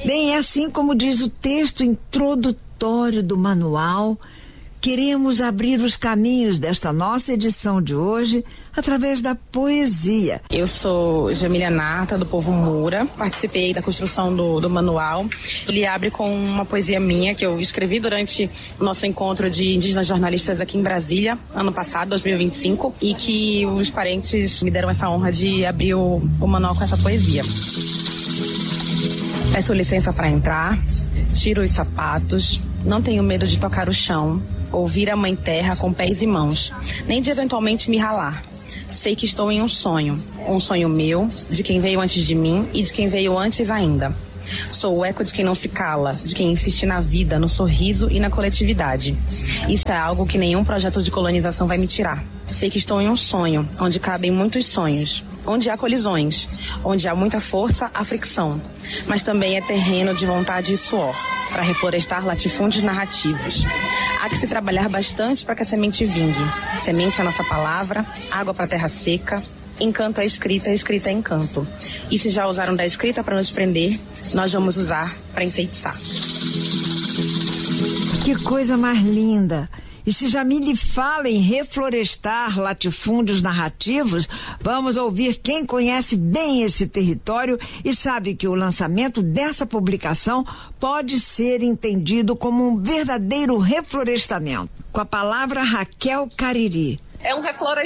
Bem, é assim como diz o texto introdutório do manual, queremos abrir os caminhos desta nossa edição de hoje através da poesia. Eu sou Jamília Nata, do povo Mura. Participei da construção do manual. Ele abre com uma poesia minha que eu escrevi durante o nosso encontro de indígenas jornalistas aqui em Brasília, ano passado, 2025, e que os parentes me deram essa honra de abrir o manual com essa poesia. Peço licença para entrar, tiro os sapatos, não tenho medo de tocar o chão, ouvir a mãe terra com pés e mãos, nem de eventualmente me ralar. Sei que estou em um sonho meu, de quem veio antes de mim e de quem veio antes ainda. Sou o eco de quem não se cala, de quem insiste na vida, no sorriso e na coletividade. Isso é algo que nenhum projeto de colonização vai me tirar. Sei que estou em um sonho, onde cabem muitos sonhos, onde há colisões, onde há muita força, há fricção, mas também é terreno de vontade e suor, para reflorestar latifúndios narrativos. Há que se trabalhar bastante para que a semente vingue. Semente é a nossa palavra, água para a terra seca, encanto é escrita é encanto. E se já usaram da escrita para nos prender, nós vamos usar para enfeitiçar. Que coisa mais linda! E se Jamília fala em reflorestar latifúndios narrativos, vamos ouvir quem conhece bem esse território e sabe que o lançamento dessa publicação pode ser entendido como um verdadeiro reflorestamento. Com a palavra Raquel Cariri. É um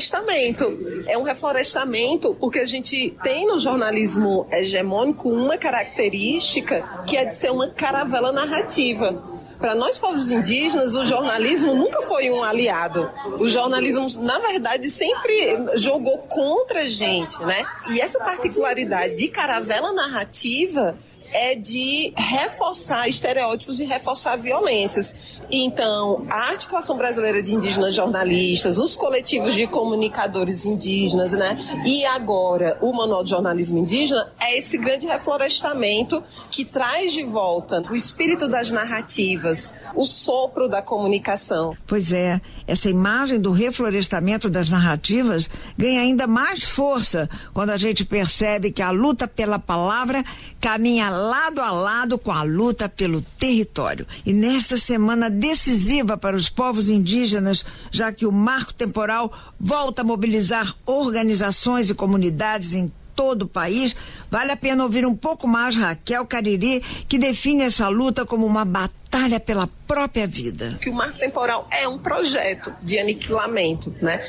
reflorestamento porque a gente tem no jornalismo hegemônico uma característica que é de ser uma caravela narrativa. Para nós, povos indígenas, o jornalismo nunca foi um aliado. O jornalismo, na verdade, sempre jogou contra a gente, né? E essa particularidade de caravela narrativa é de reforçar estereótipos e reforçar violências. Então, a Articulação Brasileira de Indígenas Jornalistas, os coletivos de comunicadores indígenas, né? E agora o Manual de Jornalismo Indígena é esse grande reflorestamento que traz de volta o espírito das narrativas, o sopro da comunicação. Pois é, essa imagem do reflorestamento das narrativas ganha ainda mais força quando a gente percebe que a luta pela palavra caminha lado a lado com a luta pelo território. E nesta semana decisiva para os povos indígenas, já que o marco temporal volta a mobilizar organizações e comunidades em todo o país, vale a pena ouvir um pouco mais Raquel Cariri, que define essa luta como uma batalha pela própria vida. Que o marco temporal é um projeto de aniquilamento, né?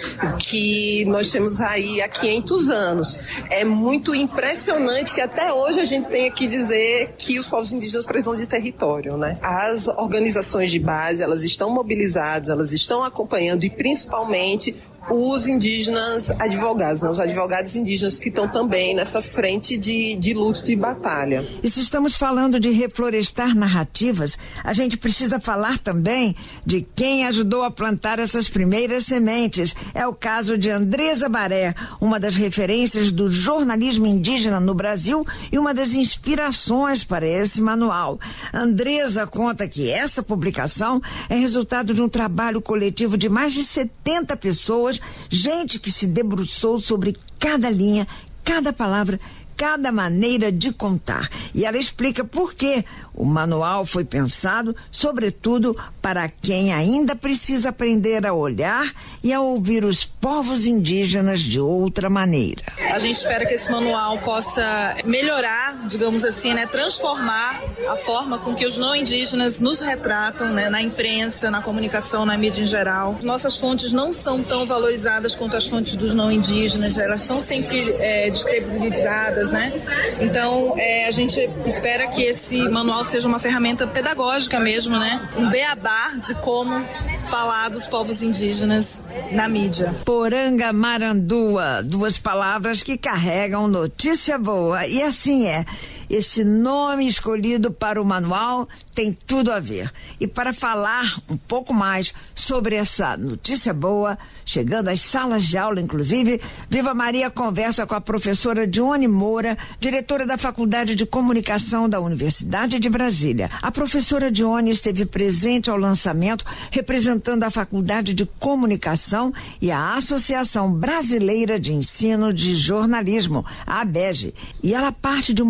Que nós temos aí há 500 anos. É muito impressionante que até hoje a gente tenha que dizer que os povos indígenas precisam de território, né? As organizações de base, elas estão mobilizadas, elas estão acompanhando e principalmente os indígenas advogados, né? Os advogados indígenas que estão também nessa frente de luta e de batalha. E se estamos falando de reflorestar narrativas, a gente precisa falar também de quem ajudou a plantar essas primeiras sementes. É o caso de Andresa Baré, uma das referências do jornalismo indígena no Brasil e uma das inspirações para esse manual. Andresa conta que essa publicação é resultado de um trabalho coletivo de mais de 70 pessoas, gente que se debruçou sobre cada linha, cada palavra, cada maneira de contar. E ela explica por que o manual foi pensado, sobretudo, para quem ainda precisa aprender a olhar e a ouvir os povos indígenas de outra maneira. A gente espera que esse manual possa melhorar, digamos assim, né, transformar a forma com que os não indígenas nos retratam, né, na imprensa, na comunicação, na mídia em geral. Nossas fontes não são tão valorizadas quanto as fontes dos não indígenas, elas são sempre descredibilizadas, né? Então, a gente espera que esse manual seja uma ferramenta pedagógica mesmo, né? Um beabá de como falar dos povos indígenas na mídia. Poranga Marandua, duas palavras que carregam notícia boa. E assim é. Esse nome escolhido para o manual tem tudo a ver. E para falar um pouco mais sobre essa notícia boa, chegando às salas de aula, inclusive, Viva Maria conversa com a professora Dione Moura, diretora da Faculdade de Comunicação da Universidade de Brasília. A professora Dione esteve presente ao lançamento, representando a Faculdade de Comunicação e a Associação Brasileira de Ensino de Jornalismo, a ABEG. E ela parte de uma concepção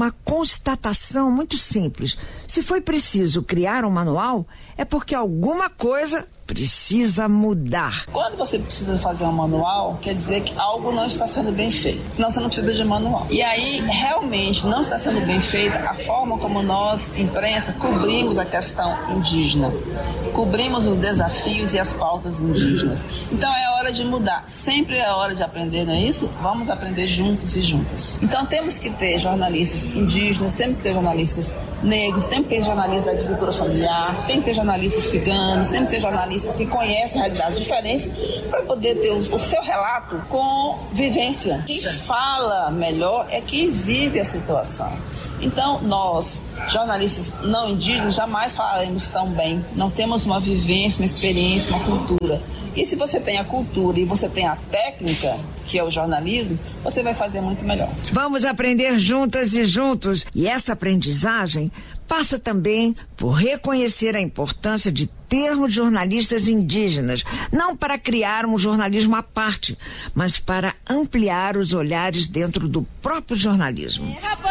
constatação muito simples. Se foi preciso criar um manual, é porque alguma coisa precisa mudar. Quando você precisa fazer um manual, quer dizer que algo não está sendo bem feito. Senão você não precisa de manual. E aí, realmente, não está sendo bem feita a forma como nós, imprensa, cobrimos a questão indígena. Cobrimos os desafios e as pautas indígenas. Então é hora de mudar. Sempre é hora de aprender, não é isso? Vamos aprender juntos e juntas. Então temos que ter jornalistas indígenas, temos que ter jornalistas negros, temos que ter jornalistas da agricultura familiar, tem que ter jornalistas ciganos, temos que ter jornalistas que conhecem realidades diferentes para poder ter o seu relato com vivência. Quem fala melhor é quem vive a situação. Então nós, jornalistas não indígenas, jamais falaremos tão bem. Não temos uma vivência, uma experiência, uma cultura. E se você tem a cultura e você tem a técnica, que é o jornalismo, você vai fazer muito melhor. Vamos aprender juntas e juntos. E essa aprendizagem passa também por reconhecer a importância de termos jornalistas indígenas, não para criar um jornalismo à parte, mas para ampliar os olhares dentro do próprio jornalismo.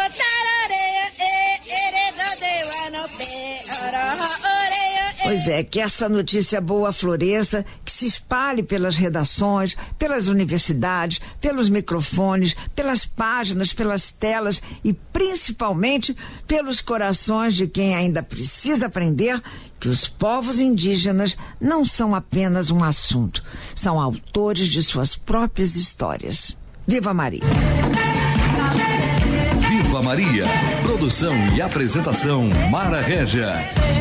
Pois é, que essa notícia boa floresça, que se espalhe pelas redações, pelas universidades, pelos microfones, pelas páginas, pelas telas e principalmente pelos corações de quem ainda precisa aprender que os povos indígenas não são apenas um assunto, são autores de suas próprias histórias. Viva Maria! Viva Maria! Produção e apresentação Mara Régia.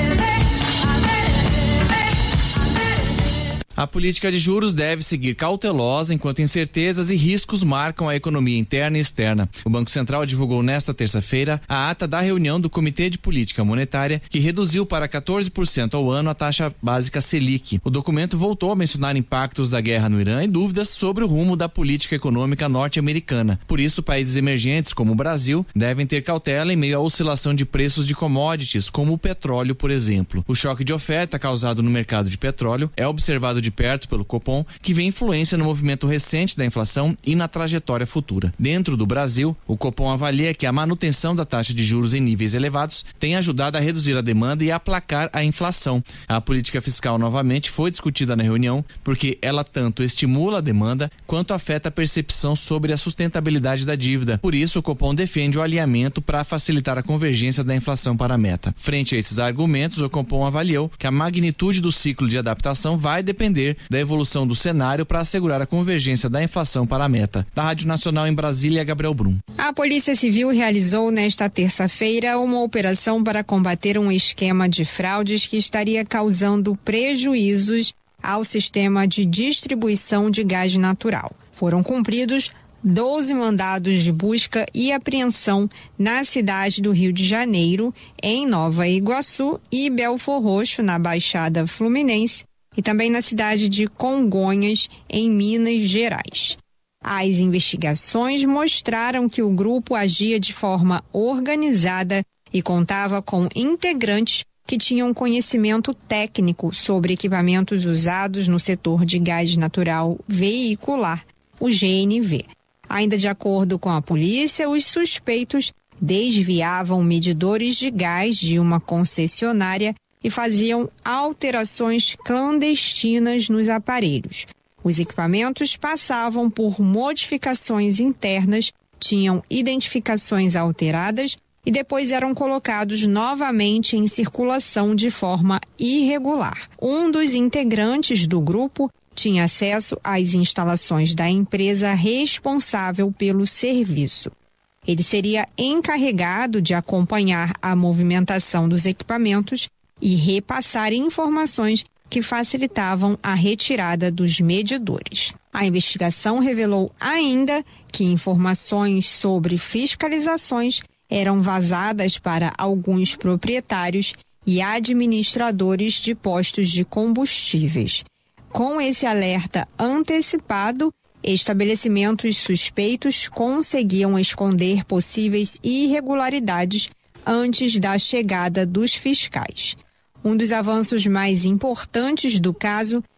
A política de juros deve seguir cautelosa enquanto incertezas e riscos marcam a economia interna e externa. O Banco Central divulgou nesta terça-feira a ata da reunião do Comitê de Política Monetária, que reduziu para 14% ao ano a taxa básica Selic. O documento voltou a mencionar impactos da guerra no Irã e dúvidas sobre o rumo da política econômica norte-americana. Por isso, países emergentes como o Brasil devem ter cautela em meio à oscilação de preços de commodities, como o petróleo, por exemplo. O choque de oferta causado no mercado de petróleo é observado de perto pelo Copom, que vê influência no movimento recente da inflação e na trajetória futura. Dentro do Brasil, o Copom avalia que a manutenção da taxa de juros em níveis elevados tem ajudado a reduzir a demanda e a aplacar a inflação. A política fiscal novamente foi discutida na reunião porque ela tanto estimula a demanda quanto afeta a percepção sobre a sustentabilidade da dívida. Por isso, o Copom defende o alinhamento para facilitar a convergência da inflação para a meta. Frente a esses argumentos, o Copom avaliou que a magnitude do ciclo de adaptação vai depender da evolução do cenário para assegurar a convergência da inflação para a meta. Da Rádio Nacional em Brasília, Gabriel Brum. A Polícia Civil realizou nesta terça-feira uma operação para combater um esquema de fraudes que estaria causando prejuízos ao sistema de distribuição de gás natural. Foram cumpridos 12 mandados de busca e apreensão na cidade do Rio de Janeiro, em Nova Iguaçu e Belfor Roxo, na Baixada Fluminense, e também na cidade de Congonhas, em Minas Gerais. As investigações mostraram que o grupo agia de forma organizada e contava com integrantes que tinham conhecimento técnico sobre equipamentos usados no setor de gás natural veicular, o GNV. Ainda de acordo com a polícia, os suspeitos desviavam medidores de gás de uma concessionária e faziam alterações clandestinas nos aparelhos. Os equipamentos passavam por modificações internas, tinham identificações alteradas e depois eram colocados novamente em circulação de forma irregular. Um dos integrantes do grupo tinha acesso às instalações da empresa responsável pelo serviço. Ele seria encarregado de acompanhar a movimentação dos equipamentos e repassar informações que facilitavam a retirada dos medidores. A investigação revelou ainda que informações sobre fiscalizações eram vazadas para alguns proprietários e administradores de postos de combustíveis. Com esse alerta antecipado, estabelecimentos suspeitos conseguiam esconder possíveis irregularidades antes da chegada dos fiscais. Um dos avanços mais importantes do caso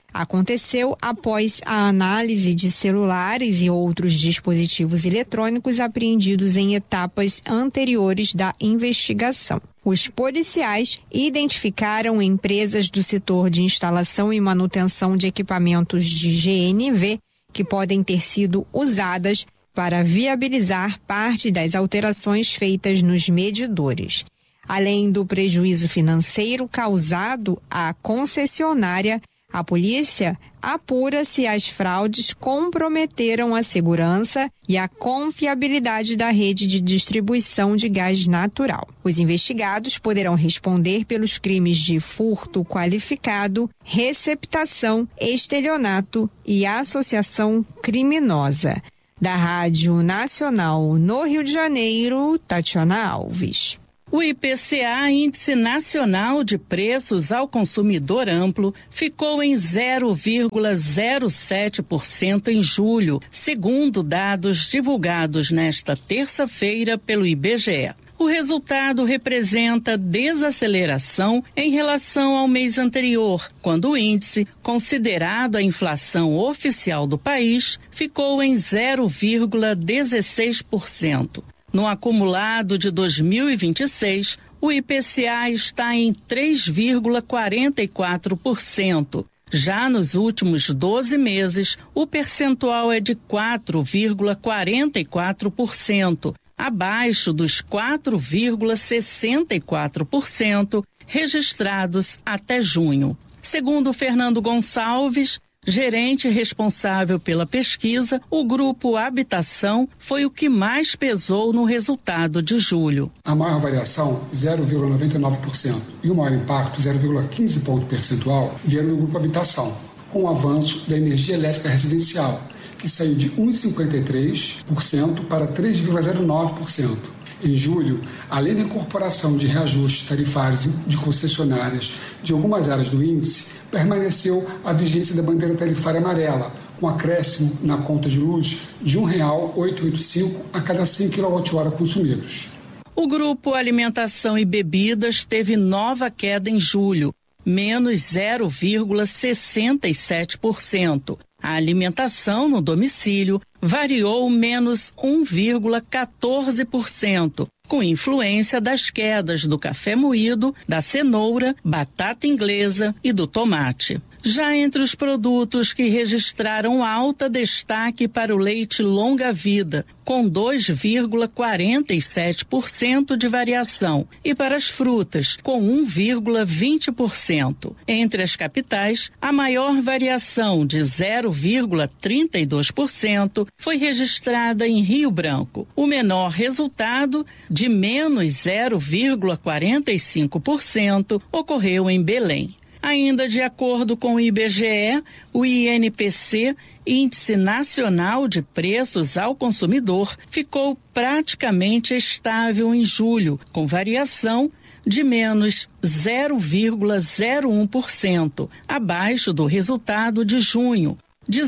aconteceu após a análise de celulares e outros dispositivos eletrônicos apreendidos em etapas anteriores da investigação. Os policiais identificaram empresas do setor de instalação e manutenção de equipamentos de GNV que podem ter sido usadas para viabilizar parte das alterações feitas nos medidores. Além do prejuízo financeiro causado à concessionária, a polícia apura se as fraudes comprometeram a segurança e a confiabilidade da rede de distribuição de gás natural. Os investigados poderão responder pelos crimes de furto qualificado, receptação, estelionato e associação criminosa. Da Rádio Nacional no Rio de Janeiro, Tatiana Alves. O IPCA, Índice Nacional de Preços ao Consumidor Amplo, ficou em 0,07% em julho, segundo dados divulgados nesta terça-feira pelo IBGE. O resultado representa desaceleração em relação ao mês anterior, quando o índice, considerado a inflação oficial do país, ficou em 0,16%. No acumulado de 2026, o IPCA está em 3,44%. Já nos últimos 12 meses, o percentual é de 4,44%, abaixo dos 4,64% registrados até junho. Segundo Fernando Gonçalves, gerente responsável pela pesquisa, o grupo Habitação foi o que mais pesou no resultado de julho. A maior variação, 0,99%, e o maior impacto, 0,15 ponto percentual, vieram do grupo Habitação, com o avanço da energia elétrica residencial, que saiu de 1,53% para 3,09%. Em julho, além da incorporação de reajustes tarifários de concessionárias de algumas áreas do índice, permaneceu a vigência da bandeira tarifária amarela, com acréscimo na conta de luz de R$ 1,885 a cada 100 kWh consumidos. O grupo Alimentação e Bebidas teve nova queda em julho, menos 0,67%. A alimentação no domicílio variou menos 1,14%, com influência das quedas do café moído, da cenoura, batata inglesa e do tomate. Já entre os produtos que registraram alta, destaque para o leite longa-vida, com 2,47% de variação, e para as frutas, com 1,20%. Entre as capitais, a maior variação, de 0,32%, foi registrada em Rio Branco. O menor resultado, de menos 0,45%, ocorreu em Belém. Ainda de acordo com o IBGE, o INPC, Índice Nacional de Preços ao Consumidor, ficou praticamente estável em julho, com variação de menos 0,01%, abaixo do resultado de junho, de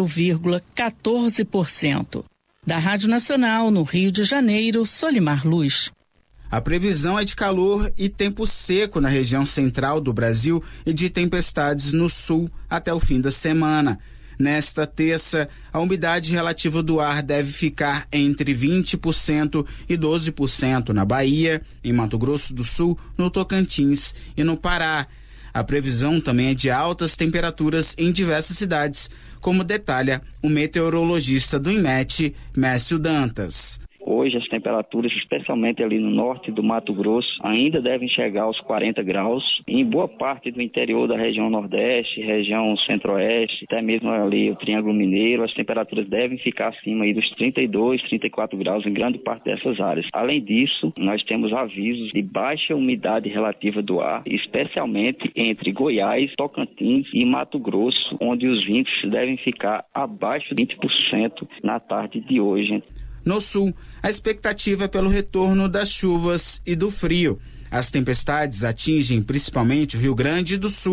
0,14%. Da Rádio Nacional, no Rio de Janeiro, Solimar Luz. A previsão é de calor e tempo seco na região central do Brasil e de tempestades no sul até o fim da semana. Nesta terça, a umidade relativa do ar deve ficar entre 20% e 12% na Bahia, em Mato Grosso do Sul, no Tocantins e no Pará. A previsão também é de altas temperaturas em diversas cidades, como detalha o meteorologista do INMET, Mércio Dantas. Hoje as temperaturas, especialmente ali no norte do Mato Grosso, ainda devem chegar aos 40 graus. Em boa parte do interior da região nordeste, região centro-oeste, até mesmo ali o Triângulo Mineiro, as temperaturas devem ficar acima aí dos 32, 34 graus em grande parte dessas áreas. Além disso, nós temos avisos de baixa umidade relativa do ar, especialmente entre Goiás, Tocantins e Mato Grosso, onde os índices devem ficar abaixo de 20% na tarde de hoje. No sul, a expectativa é pelo retorno das chuvas e do frio. As tempestades atingem principalmente o Rio Grande do Sul,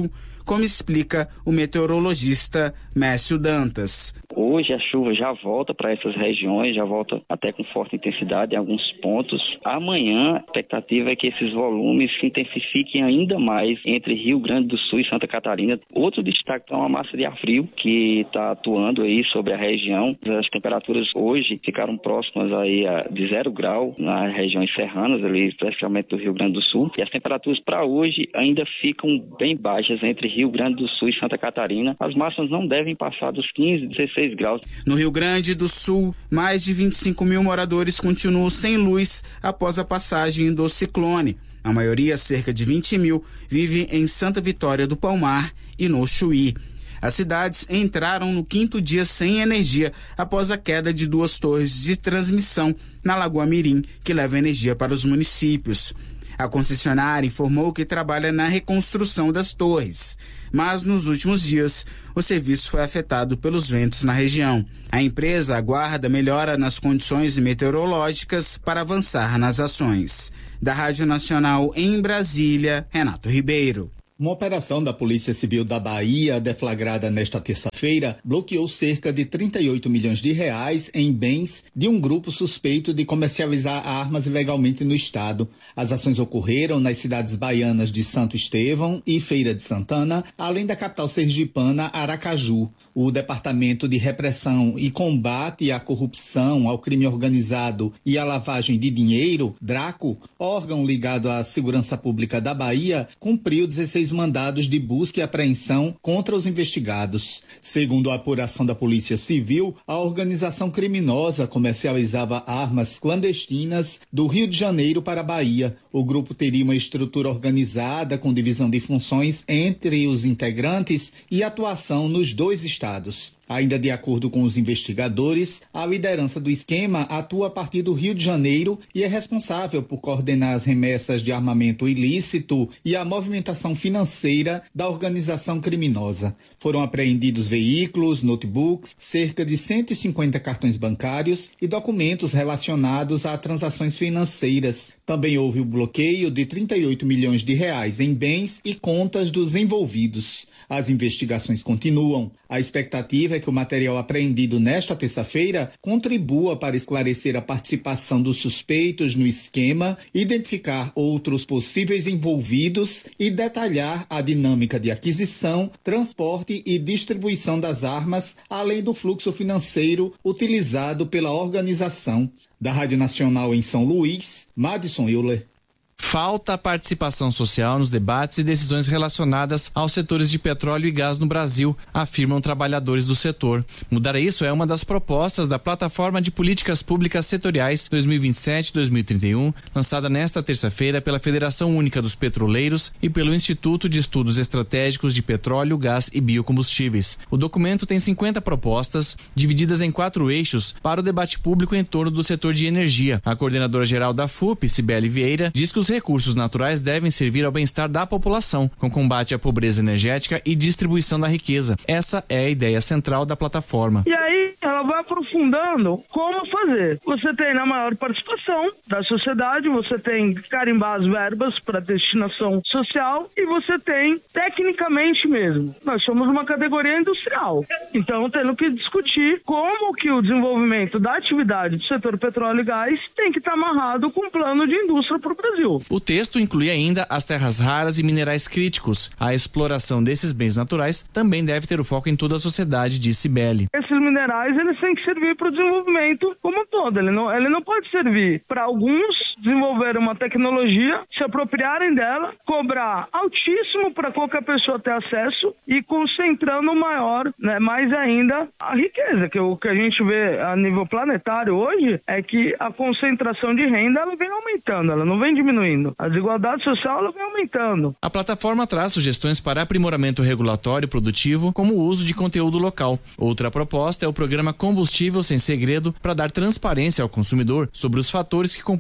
como explica o meteorologista Mércio Dantas. Hoje a chuva já volta para essas regiões, já volta até com forte intensidade em alguns pontos. Amanhã a expectativa é que esses volumes se intensifiquem ainda mais entre Rio Grande do Sul e Santa Catarina. Outro destaque é uma massa de ar frio que está atuando aí sobre a região. As temperaturas hoje ficaram próximas aí de 0 grau nas regiões serranas, ali especialmente do Rio Grande do Sul. E as temperaturas para hoje ainda ficam bem baixas entre Rio Grande do Sul e Santa Catarina. As máximas não devem passar dos 15, 16 graus. No Rio Grande do Sul, mais de 25 mil moradores continuam sem luz após a passagem do ciclone. A maioria, cerca de 20 mil, vive em Santa Vitória do Palmar e no Chuí. As cidades entraram no 5º dia sem energia após a queda de 2 torres de transmissão na Lagoa Mirim, que leva energia para os municípios. A concessionária informou que trabalha na reconstrução das torres, mas nos últimos dias o serviço foi afetado pelos ventos na região. A empresa aguarda melhora nas condições meteorológicas para avançar nas ações. Da Rádio Nacional em Brasília, Renato Ribeiro. Uma operação da Polícia Civil da Bahia, deflagrada nesta terça-feira, bloqueou cerca de 38 milhões de reais em bens de um grupo suspeito de comercializar armas ilegalmente no estado. As ações ocorreram nas cidades baianas de Santo Estevão e Feira de Santana, além da capital sergipana, Aracaju. O Departamento de Repressão e Combate à Corrupção, ao Crime Organizado e à Lavagem de Dinheiro, DRACO, órgão ligado à Segurança Pública da Bahia, cumpriu 16 mandados de busca e apreensão contra os investigados. Segundo a apuração da Polícia Civil, a organização criminosa comercializava armas clandestinas do Rio de Janeiro para a Bahia. O grupo teria uma estrutura organizada com divisão de funções entre os integrantes e atuação nos 2 estados. Ainda de acordo com os investigadores, a liderança do esquema atua a partir do Rio de Janeiro e é responsável por coordenar as remessas de armamento ilícito e a movimentação financeira da organização criminosa. Foram apreendidos veículos, notebooks, cerca de 150 cartões bancários e documentos relacionados a transações financeiras. Também houve o bloqueio de 38 milhões de reais em bens e contas dos envolvidos. As investigações continuam. A expectativa é que o material apreendido nesta terça-feira contribua para esclarecer a participação dos suspeitos no esquema, identificar outros possíveis envolvidos e detalhar a dinâmica de aquisição, transporte e distribuição das armas, além do fluxo financeiro utilizado pela organização. Da Rádio Nacional em São Luís, Madison Euler. Falta a participação social nos debates e decisões relacionadas aos setores de petróleo e gás no Brasil, afirmam trabalhadores do setor. Mudar isso é uma das propostas da Plataforma de Políticas Públicas Setoriais 2027-2031, lançada nesta terça-feira pela Federação Única dos Petroleiros e pelo Instituto de Estudos Estratégicos de Petróleo, Gás e Biocombustíveis. O documento tem 50 propostas, divididas em 4 eixos, para o debate público em torno do setor de energia. A coordenadora-geral da FUP, Cibele Vieira, diz que os recursos naturais devem servir ao bem-estar da população, com combate à pobreza energética e distribuição da riqueza. Essa é a ideia central da plataforma. E aí ela vai aprofundando como fazer. Você tem na maior participação da sociedade, você tem carimbar as verbas para destinação social e você tem tecnicamente mesmo. Nós somos uma categoria industrial, então tendo que discutir como que o desenvolvimento da atividade do setor petróleo e gás tem que estar amarrado com um plano de indústria para o Brasil. O texto inclui ainda as terras raras e minerais críticos. A exploração desses bens naturais também deve ter o foco em toda a sociedade, disse Cibele. Esses minerais, eles têm que servir para o desenvolvimento como um todo. Ele não pode servir para alguns desenvolver uma tecnologia, se apropriarem dela, cobrar altíssimo para qualquer pessoa ter acesso e concentrando maior, mais ainda, a riqueza. Que o que a gente vê a nível planetário hoje é que a concentração de renda ela vem aumentando, ela não vem diminuindo. A desigualdade social ela vem aumentando. A plataforma traz sugestões para aprimoramento regulatório produtivo, como o uso de conteúdo local. Outra proposta é o programa Combustível Sem Segredo, para dar transparência ao consumidor sobre os fatores que compõem o preço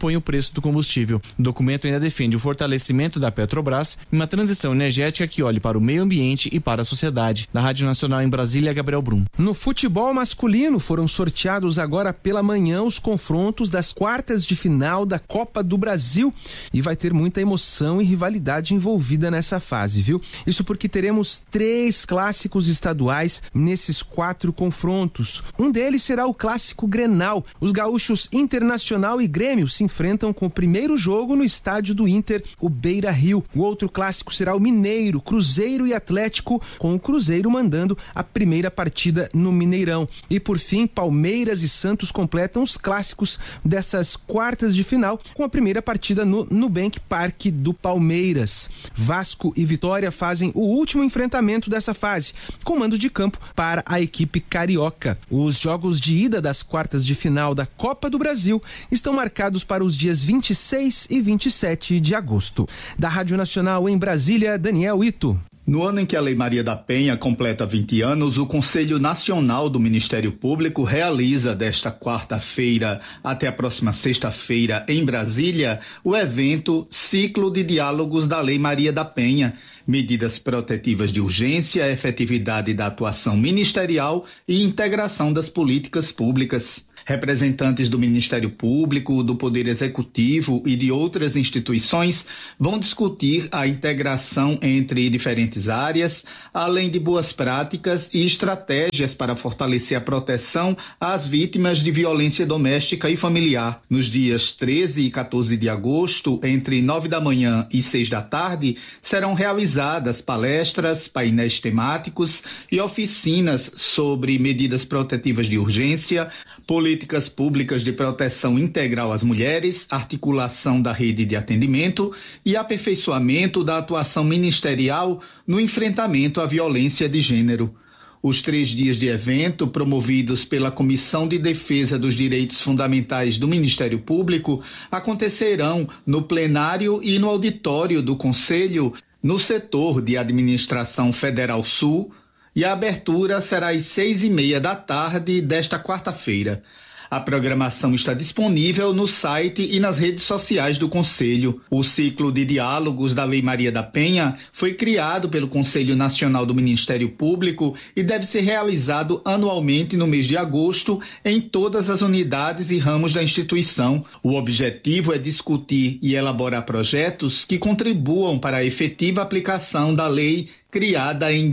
preço do combustível. O documento ainda defende o fortalecimento da Petrobras e uma transição energética que olhe para o meio ambiente e para a sociedade. Da Rádio Nacional em Brasília, Gabriel Brum. No futebol masculino, foram sorteados agora pela manhã os confrontos das quartas de final da Copa do Brasil e vai ter muita emoção e rivalidade envolvida nessa fase, viu? Isso porque teremos 3 clássicos estaduais nesses 4 confrontos. Um deles será o clássico Grenal. Os gaúchos Internacional e Grêmio se enfrentam com o primeiro jogo no estádio do Inter, o Beira-Rio. O outro clássico será o Mineiro, Cruzeiro e Atlético, com o Cruzeiro mandando a primeira partida no Mineirão. E por fim, Palmeiras e Santos completam os clássicos dessas quartas de final com a primeira partida no Nubank Parque do Palmeiras. Vasco e Vitória fazem o último enfrentamento dessa fase, com mando de campo para a equipe carioca. Os jogos de ida das quartas de final da Copa do Brasil estão marcados para os dias 26 e 27 de agosto. Da Rádio Nacional em Brasília, Daniel Ito. No ano em que a Lei Maria da Penha completa 20 anos, o Conselho Nacional do Ministério Público realiza desta quarta-feira até a próxima sexta-feira em Brasília o evento Ciclo de Diálogos da Lei Maria da Penha, medidas protetivas de urgência, efetividade da atuação ministerial e integração das políticas públicas. Representantes do Ministério Público, do Poder Executivo e de outras instituições vão discutir a integração entre diferentes áreas, além de boas práticas e estratégias para fortalecer a proteção às vítimas de violência doméstica e familiar. Nos dias 13 e 14 de agosto, entre 9 da manhã e 6 da tarde, serão realizadas palestras, painéis temáticos e oficinas sobre medidas protetivas de urgência, políticas públicas de proteção integral às mulheres, articulação da rede de atendimento e aperfeiçoamento da atuação ministerial no enfrentamento à violência de gênero. Os 3 dias de evento, promovidos pela Comissão de Defesa dos Direitos Fundamentais do Ministério Público, acontecerão no plenário e no auditório do Conselho, no setor de Administração Federal Sul, e a abertura será às 6h30 da tarde desta quarta-feira. A programação está disponível no site e nas redes sociais do Conselho. O ciclo de diálogos da Lei Maria da Penha foi criado pelo Conselho Nacional do Ministério Público e deve ser realizado anualmente no mês de agosto em todas as unidades e ramos da instituição. O objetivo é discutir e elaborar projetos que contribuam para a efetiva aplicação da lei criada em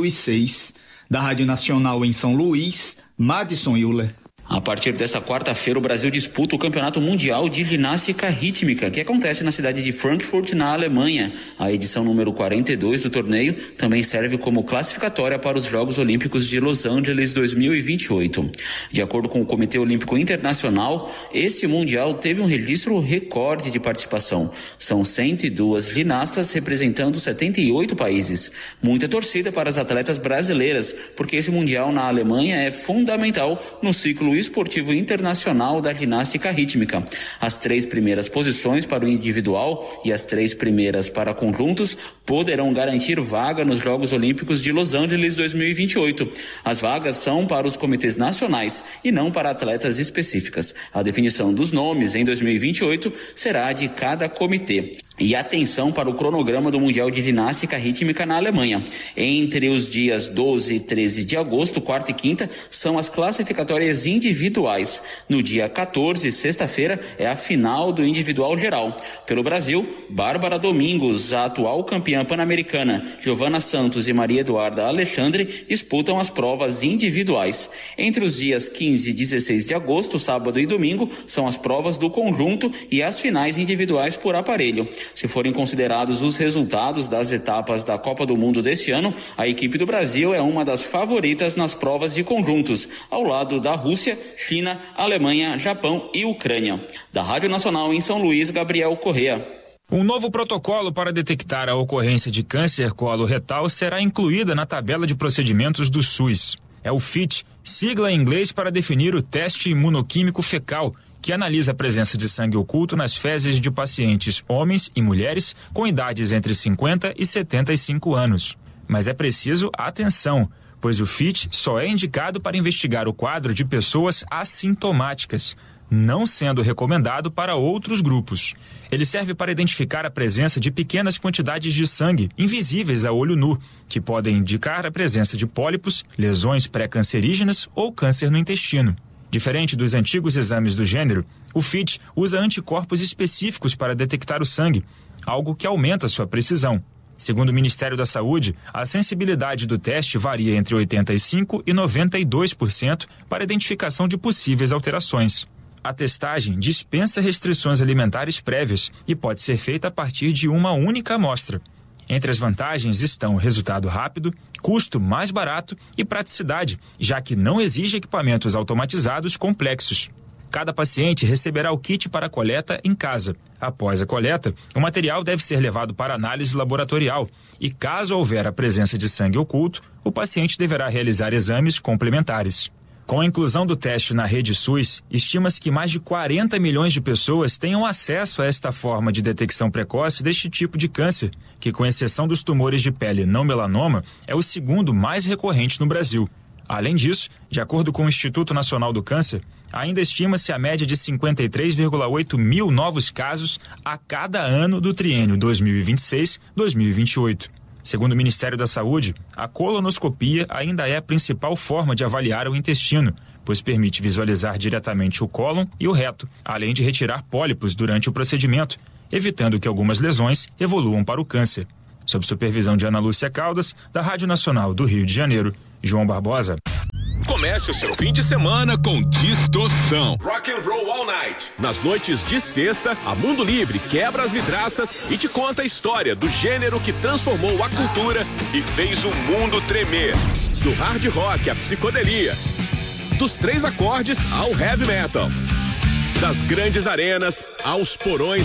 2006. Da Rádio Nacional em São Luís, Madison Euler. A partir dessa quarta-feira, o Brasil disputa o Campeonato Mundial de Ginástica Rítmica, que acontece na cidade de Frankfurt, na Alemanha. A edição número 42 do torneio também serve como classificatória para os Jogos Olímpicos de Los Angeles 2028. De acordo com o Comitê Olímpico Internacional, esse Mundial teve um registro recorde de participação. São 102 ginastas representando 78 países. Muita torcida para as atletas brasileiras, porque esse Mundial na Alemanha é fundamental no ciclo esportivo internacional da ginástica rítmica. As 3 primeiras posições para o individual e as 3 primeiras para conjuntos poderão garantir vaga nos Jogos Olímpicos de Los Angeles 2028. As vagas são para os comitês nacionais e não para atletas específicas. A definição dos nomes em 2028 será de cada comitê. E atenção para o cronograma do Mundial de Ginástica Rítmica na Alemanha. Entre os dias 12 e 13 de agosto, quarta e quinta, são as classificatórias individuais. No dia 14, sexta-feira, é a final do individual geral. Pelo Brasil, Bárbara Domingos, a atual campeã pan-americana, Giovana Santos e Maria Eduarda Alexandre disputam as provas individuais. Entre os dias 15 e 16 de agosto, sábado e domingo, são as provas do conjunto e as finais individuais por aparelho. Se forem considerados os resultados das etapas da Copa do Mundo deste ano, a equipe do Brasil é uma das favoritas nas provas de conjuntos, ao lado da Rússia, China, Alemanha, Japão e Ucrânia. Da Rádio Nacional em São Luís, Gabriel Correa. Um novo protocolo para detectar a ocorrência de câncer coloretal será incluída na tabela de procedimentos do SUS. É o FIT, sigla em inglês para definir o teste imunoquímico fecal, que analisa a presença de sangue oculto nas fezes de pacientes homens e mulheres com idades entre 50 e 75 anos. Mas é preciso atenção, pois o FIT só é indicado para investigar o quadro de pessoas assintomáticas. não sendo recomendado para outros grupos. Ele serve para identificar a presença de pequenas quantidades de sangue, invisíveis a olho nu, que podem indicar a presença de pólipos, lesões pré-cancerígenas ou câncer no intestino. Diferente dos antigos exames do gênero, o FIT usa anticorpos específicos para detectar o sangue, algo que aumenta sua precisão. Segundo o Ministério da Saúde, a sensibilidade do teste varia entre 85% e 92% para identificação de possíveis alterações. A testagem dispensa restrições alimentares prévias e pode ser feita a partir de uma única amostra. Entre as vantagens estão resultado rápido, custo mais barato e praticidade, já que não exige equipamentos automatizados complexos. Cada paciente receberá o kit para coleta em casa. Após a coleta, o material deve ser levado para análise laboratorial e, caso houver a presença de sangue oculto, o paciente deverá realizar exames complementares. Com a inclusão do teste na rede SUS, estima-se que mais de 40 milhões de pessoas tenham acesso a esta forma de detecção precoce deste tipo de câncer, que, com exceção dos tumores de pele não melanoma, é o segundo mais recorrente no Brasil. Além disso, de acordo com o Instituto Nacional do Câncer, ainda estima-se a média de 53,8 mil novos casos a cada ano do triênio 2026-2028. Segundo o Ministério da Saúde, a colonoscopia ainda é a principal forma de avaliar o intestino, pois permite visualizar diretamente o cólon e o reto, além de retirar pólipos durante o procedimento, evitando que algumas lesões evoluam para o câncer. Sob supervisão de Ana Lúcia Caldas, da Rádio Nacional do Rio de Janeiro, João Barbosa. Comece o seu fim de semana com Distorção. Rock and Roll All Night. Nas noites de sexta, a Mundo Livre quebra as vidraças e te conta a história do gênero que transformou a cultura e fez o mundo tremer. Do hard rock à psicodelia, dos 3 acordes ao heavy metal, das grandes arenas aos porões